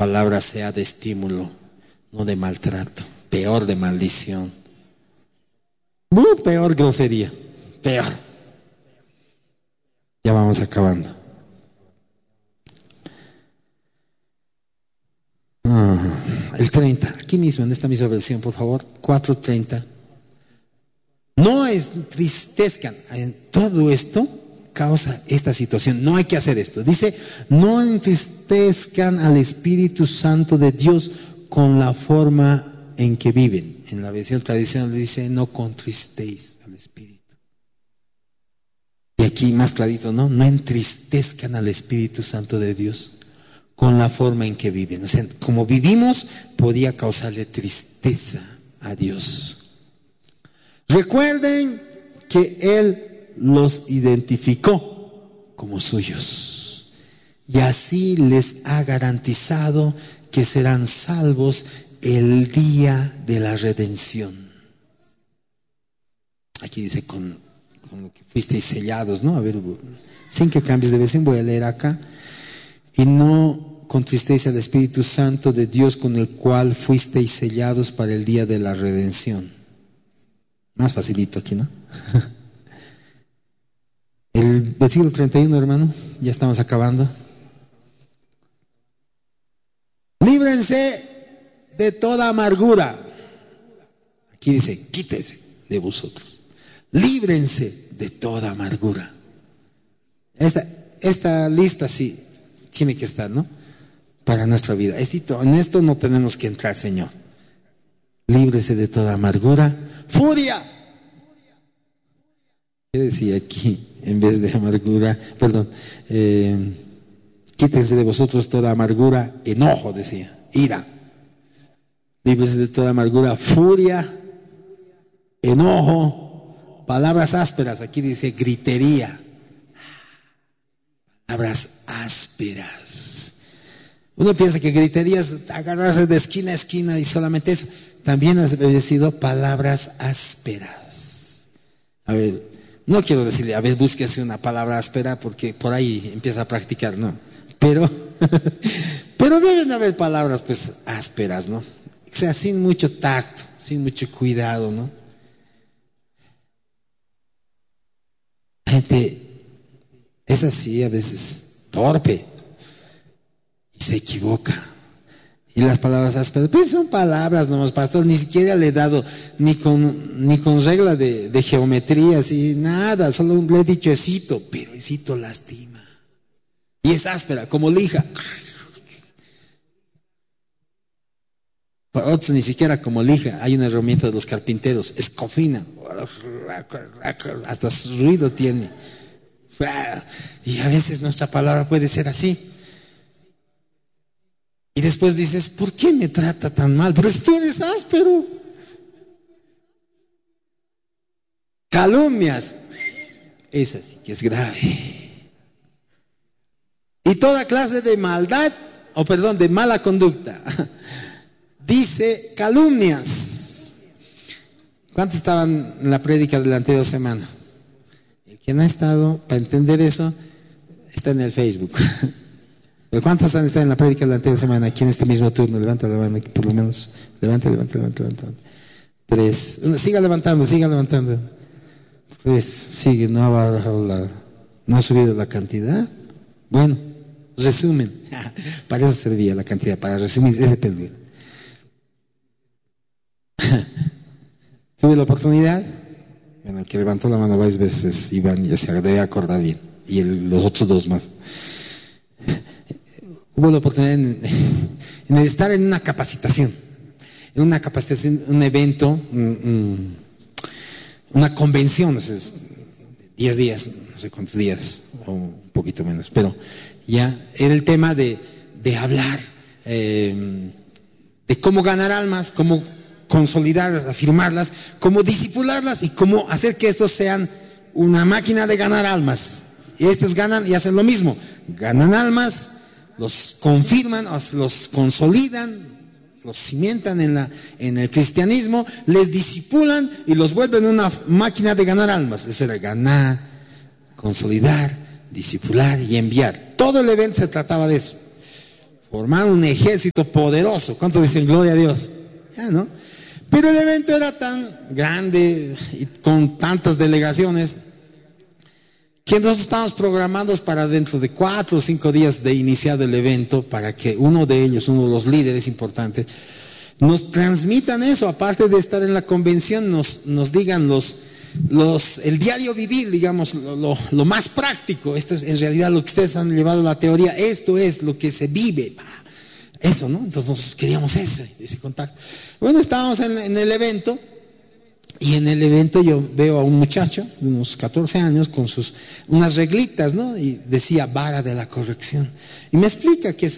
palabra sea de estímulo, no de maltrato, peor de maldición. Muy peor grosería, peor. Ya vamos acabando. El 30, aquí mismo en esta misma versión, por favor, 4:30. No entristezcan. Todo esto causa esta situación. No hay que hacer esto. Dice, no entristezcan al Espíritu Santo de Dios con la forma en que viven. En la versión tradicional dice, no contristéis al Espíritu. Y aquí más clarito, ¿no? No entristezcan al Espíritu Santo de Dios con la forma en que viven. O sea, como vivimos, podía causarle tristeza a Dios. Recuerden que Él los identificó como suyos y así les ha garantizado que serán salvos el día de la redención. Aquí dice con lo que fuisteis sellados, ¿no? A ver, sin que cambies de versión, voy a leer acá. Y no contristéis al Espíritu Santo de Dios, con el cual fuisteis sellados para el día de la redención. Más facilito aquí, ¿no? El versículo 31, hermano, ya estamos acabando. Líbrense de toda amargura. Aquí dice, quítense de vosotros. Líbrense de toda amargura. Esta lista sí tiene que estar, ¿no? Para nuestra vida. En esto no tenemos que entrar, Señor. Líbrese de toda amargura. Furia. ¿Qué decía aquí? En vez de amargura, perdón, quítense de vosotros toda amargura, enojo, decía, ira. Líbrese de toda amargura, furia, enojo, palabras ásperas. Aquí dice gritería. Palabras ásperas. Uno piensa que gritería es agarrarse de esquina a esquina y solamente eso. También ha sido palabras ásperas. A ver, no quiero decirle, a ver, búsquese una palabra áspera porque por ahí empieza a practicar, ¿no? Pero deben haber palabras pues ásperas, ¿no? O sea, sin mucho tacto, sin mucho cuidado, ¿no? La gente es así a veces, torpe y se equivoca. Y las palabras ásperas, pues son palabras nomás, pastor, ni siquiera le he dado ni con regla de geometría, así, nada, solo le he dicho esito, pero esito lastima. Y es áspera, como lija. Para otros ni siquiera como lija, hay una herramienta de los carpinteros, escofina, hasta su ruido tiene. Y a veces nuestra palabra puede ser así. Y después dices, ¿por qué me trata tan mal? Pero tú eres áspero. Calumnias. Esa sí que es grave. Y toda clase de maldad, de mala conducta. Dice calumnias. ¿Cuántos estaban en la prédica de la anterior semana? El que no ha estado, para entender eso, está en el Facebook. ¿Cuántos han estado en la prédica de la anterior semana aquí en este mismo turno? Levanta la mano, por lo menos. Levanta. 3. Siga levantando. 3. Sigue, no ha subido la cantidad. Bueno, resumen. Para eso servía la cantidad, para resumir ese peligro. Tuve la oportunidad. Bueno, el que levantó la mano varias veces, Iván, ya se debe acordar bien. Y los otros dos más. Hubo la oportunidad en estar en una capacitación, un evento, una convención, 10 días, no sé cuántos días, o un poquito menos, pero ya era el tema de hablar de cómo ganar almas, cómo consolidarlas, afirmarlas, cómo disipularlas y cómo hacer que estos sean una máquina de ganar almas. Y estos ganan y hacen lo mismo, ganan almas, los confirman, los consolidan, los cimentan en el cristianismo, les disipulan y los vuelven una máquina de ganar almas. Eso era ganar, consolidar, disipular y enviar. Todo el evento se trataba de eso. Formaron un ejército poderoso. ¿Cuántos dicen gloria a Dios? Ya, ¿no? Pero el evento era tan grande y con tantas delegaciones que nosotros estábamos programados para dentro de 4 o 5 días de iniciado el evento, para que uno de ellos, uno de los líderes importantes, nos transmitan eso. Aparte de estar en la convención, nos digan el diario vivir, digamos, lo más práctico. Esto es en realidad lo que ustedes han llevado a la teoría, esto es lo que se vive. Eso, ¿no? Entonces nosotros queríamos ese contacto. Bueno, estábamos en el evento, y en el evento yo veo a un muchacho de unos 14 años con unas reglitas, ¿no? Y decía vara de la corrección. Y me explica que es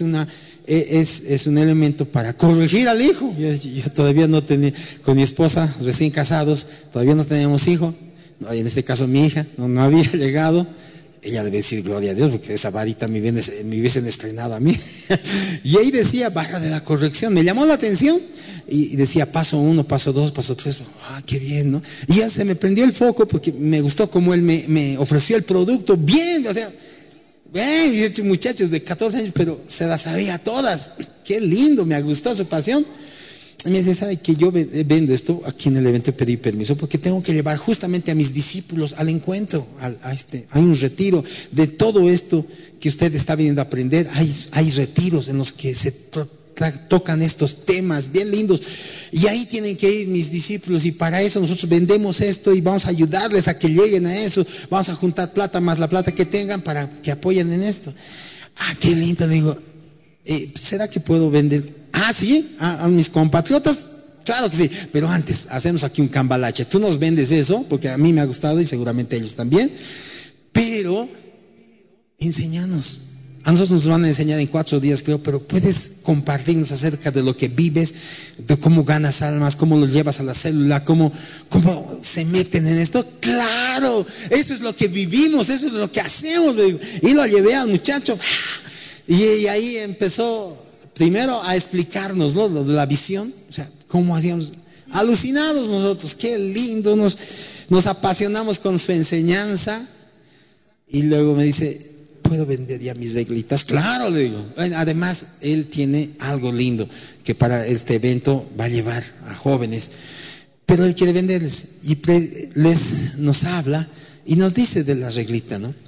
un elemento para corregir al hijo. Yo todavía no tenía, con mi esposa, recién casados, todavía no teníamos hijo. En este caso mi hija, no había llegado. Ella debe decir gloria a Dios, porque esa varita me hubiesen estrenado a mí. Y ahí decía vara de la corrección. Me llamó la atención y decía paso 1, paso 2, paso 3. Qué bien, ¿no? Y ya se me prendió el foco porque me gustó cómo él me ofreció el producto. Bien, o sea, muchachos de 14 años, pero se las sabía todas. Qué lindo, me gustó su pasión. Y me dice, ¿sabe que yo vendo esto? Aquí en el evento pedí permiso porque tengo que llevar justamente a mis discípulos al encuentro, hay un retiro de todo esto que usted está viniendo a aprender. Hay retiros en los que se tocan estos temas bien lindos, y ahí tienen que ir mis discípulos, y para eso nosotros vendemos esto y vamos a ayudarles a que lleguen a eso. Vamos a juntar plata más la plata que tengan para que apoyen en esto. Qué lindo. Digo, ¿será que puedo vender? Sí, a mis compatriotas, claro que sí, pero antes hacemos aquí un cambalache. Tú nos vendes eso, porque a mí me ha gustado y seguramente a ellos también, pero enséñanos. A nosotros nos van a enseñar en 4 días, creo, pero puedes compartirnos acerca de lo que vives, de cómo ganas almas, cómo los llevas a la célula, cómo se meten en esto. Claro, eso es lo que vivimos, eso es lo que hacemos. Y lo llevé al muchacho, y ahí empezó primero a explicarnos, ¿no?, lo de la visión, o sea, cómo hacíamos, alucinados nosotros, qué lindo, nos apasionamos con su enseñanza. Y luego me dice, ¿puedo vender ya mis reglitas? Claro, le digo. Además, él tiene algo lindo que para este evento va a llevar a jóvenes, pero él quiere venderles, y nos habla y nos dice de la reglita, ¿no?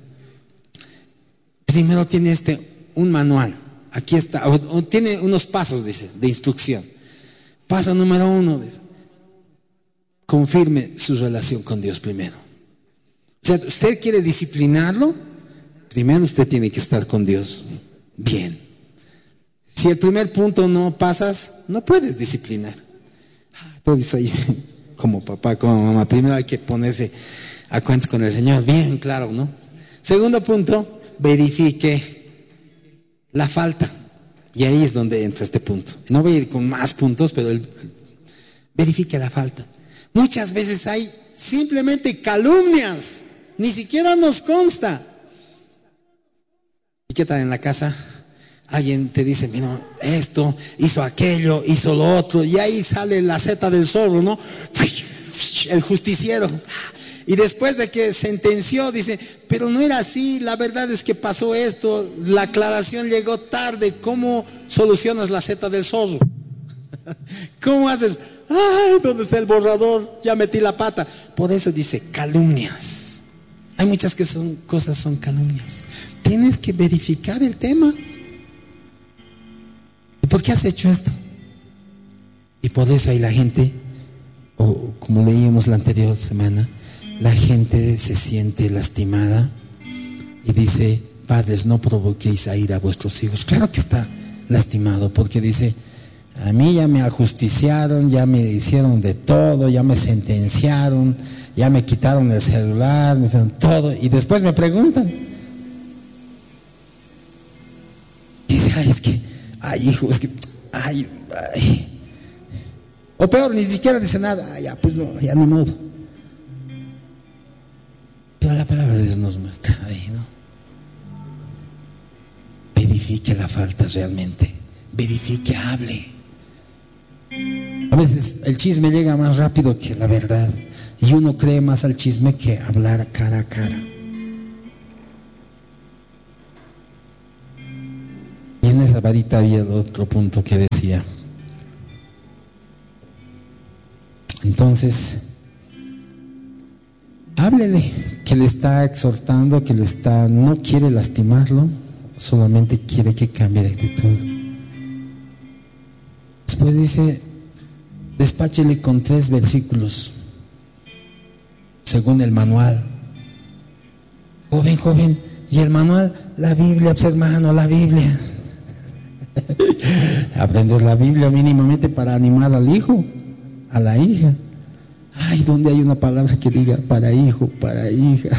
Primero tiene un manual. Aquí está, tiene unos pasos, dice, de instrucción. Paso número 1, dice, confirme su relación con Dios primero. O sea, usted quiere disciplinarlo, primero usted tiene que estar con Dios bien. Si el primer punto no pasas, no puedes disciplinar. Entonces, oye, como papá, como mamá, primero hay que ponerse a cuentas con el Señor, bien claro, ¿no? Segundo punto, verifique la falta. Y ahí es donde entra este punto. No voy a ir con más puntos, pero verifique la falta. Muchas veces hay simplemente calumnias, ni siquiera nos consta. ¿Y qué tal en la casa? Alguien te dice, mira, esto, hizo aquello, hizo lo otro, y ahí sale la seta del zorro, ¿no? El justiciero. Y después de que sentenció, dice, pero no era así, la verdad es que pasó esto, la aclaración llegó tarde. ¿Cómo solucionas la seta del zorro? ¿Cómo haces? ¿Dónde está el borrador? Ya metí la pata. Por eso dice, calumnias. Hay muchas cosas son calumnias. Tienes que verificar el tema. ¿Y por qué has hecho esto? Y por eso hay la gente, o como leíamos la anterior semana, la gente se siente lastimada y dice, padres, no provoquéis a ira a vuestros hijos. Claro que está lastimado, porque dice, a mí ya me ajusticiaron, ya me hicieron de todo, ya me sentenciaron, ya me quitaron el celular, me hicieron todo, y después me preguntan. Y dice, hijo, es que, o peor, ni siquiera dice nada, ya, pues no, ya ni modo. Pero la palabra de Dios nos muestra ahí, ¿no? Verifique la falta realmente, verifique, hable. A veces el chisme llega más rápido que la verdad, y uno cree más al chisme que hablar cara a cara. Y en esa varita había el otro punto que decía. Entonces, háblele, que le está exhortando, que no quiere lastimarlo, solamente quiere que cambie de actitud. Después dice, despáchele con 3 versículos, según el manual. Joven, y el manual, la Biblia, pues hermano, la Biblia. Aprender la Biblia mínimamente para animar al hijo, a la hija. Ay, ¿dónde hay una palabra que diga para hijo, para hija?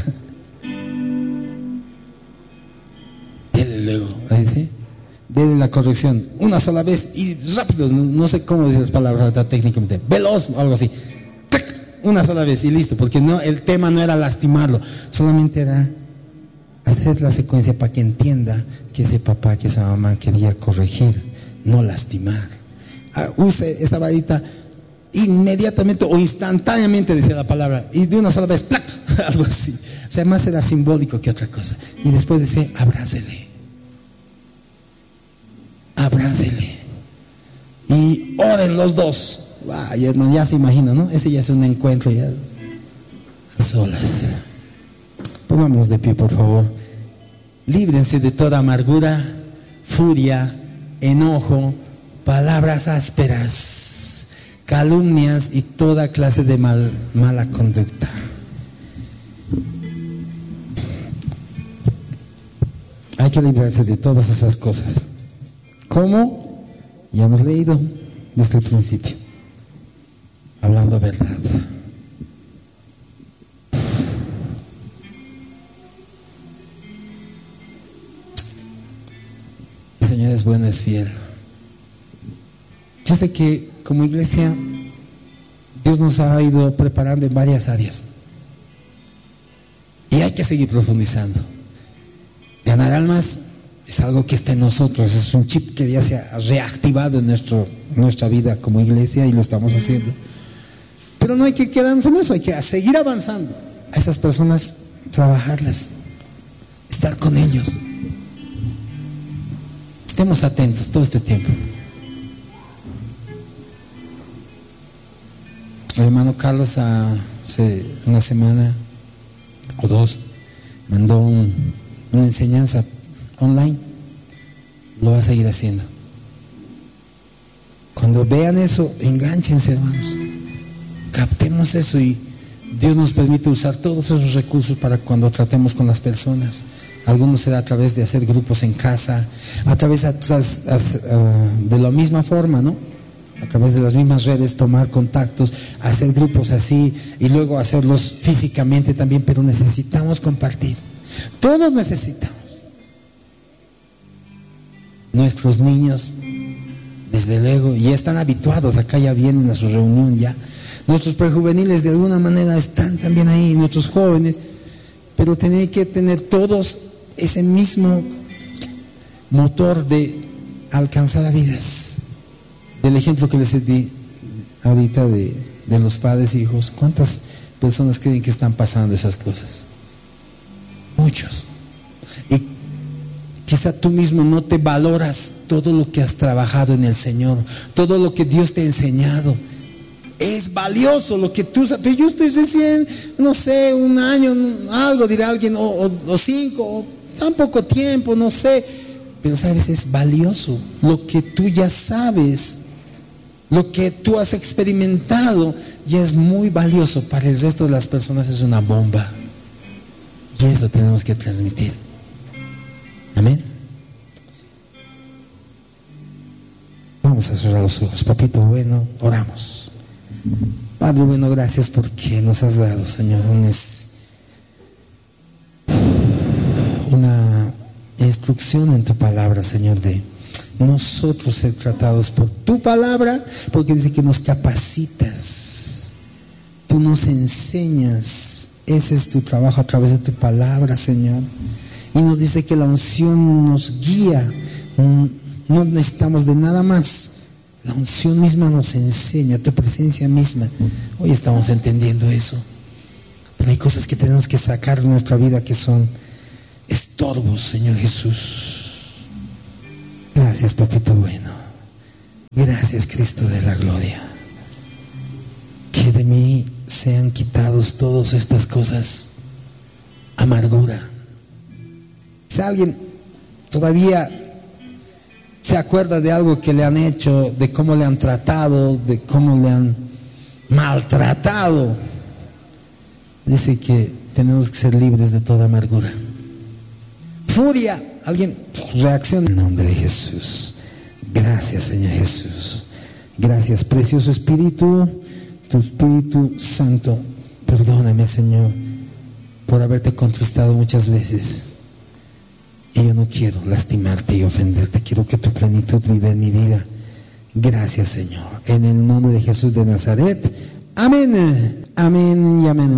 Dele luego, ¿sí? Dele la corrección una sola vez y rápido, no sé cómo decir las palabras técnicamente, veloz o algo así, una sola vez y listo, porque no, el tema no era lastimarlo, solamente era hacer la secuencia para que entienda que ese papá, que esa mamá quería corregir, no lastimar. Use esa varita inmediatamente o instantáneamente, decía la palabra, y de una sola vez, ¡plac! Algo así. O sea, más era simbólico que otra cosa. Y después dice, abrácele. Y oren los dos. Ya se imagina, ¿no? Ese ya es un encuentro ya a solas. Pongámonos de pie, por favor. Líbrense de toda amargura, furia, enojo, palabras ásperas, calumnias y toda clase de mala conducta. Hay que librarse de todas esas cosas. ¿Cómo? Ya hemos leído desde el principio. Hablando verdad. El Señor es bueno, es fiel. Yo sé que como iglesia Dios nos ha ido preparando en varias áreas y hay que seguir profundizando. Ganar almas es algo que está en nosotros, es un chip que ya se ha reactivado en nuestra vida como iglesia y lo estamos haciendo. Pero no hay que quedarnos en eso, hay que seguir avanzando. A esas personas, trabajarlas, estar con ellos. Estemos atentos todo este tiempo. El hermano Carlos hace una semana o 2 mandó una enseñanza online. Lo va a seguir haciendo. Cuando vean eso, enganchense, hermanos. Captemos eso y Dios nos permite usar todos esos recursos para cuando tratemos con las personas. Algunos será a través de hacer grupos en casa, a través de la misma forma, ¿no? A través de las mismas redes, tomar contactos, hacer grupos así y luego hacerlos físicamente también, pero necesitamos compartir. Todos necesitamos. Nuestros niños, desde luego, ya están habituados, acá ya vienen a su reunión ya. Nuestros prejuveniles de alguna manera están también ahí, nuestros jóvenes, pero tienen que tener todos ese mismo motor de alcanzar a vidas. Del ejemplo que les di ahorita de los padres e hijos, ¿cuántas personas creen que están pasando esas cosas? Muchos. Y quizá tú mismo no te valoras todo lo que has trabajado en el Señor, todo lo que Dios te ha enseñado. Es valioso lo que tú sabes. Pero yo estoy recién, no sé, 1 año, algo dirá alguien, o 5, o tan poco tiempo, no sé. Pero sabes, es valioso lo que tú ya sabes, lo que tú has experimentado, ya es muy valioso. Para el resto de las personas es una bomba. Y eso tenemos que transmitir. Amén. Vamos a cerrar los ojos. Papito bueno, oramos. Padre bueno, gracias porque nos has dado, Señor, una instrucción en tu palabra, Señor, de nosotros ser tratados por tu palabra, porque dice que nos capacitas, tú nos enseñas. Ese es tu trabajo a través de tu palabra, Señor, y nos dice que la unción nos guía, no necesitamos de nada más. La unción misma nos enseña, tu presencia misma. Hoy estamos entendiendo eso. Pero hay cosas que tenemos que sacar de nuestra vida que son estorbos, Señor Jesús. Gracias, papito bueno. Gracias, Cristo de la gloria. Que de mí sean quitados todas estas cosas. Amargura. Si alguien todavía se acuerda de algo que le han hecho, de cómo le han tratado, de cómo le han maltratado, dice que tenemos que ser libres de toda amargura. Furia. Alguien reacciona en nombre de Jesús. Gracias, Señor Jesús. Gracias, precioso Espíritu, tu Espíritu Santo. Perdóname, Señor, por haberte contristado muchas veces. Y yo no quiero lastimarte y ofenderte. Quiero que tu plenitud viva en mi vida. Gracias, Señor. En el nombre de Jesús de Nazaret. Amén. Amén y amén.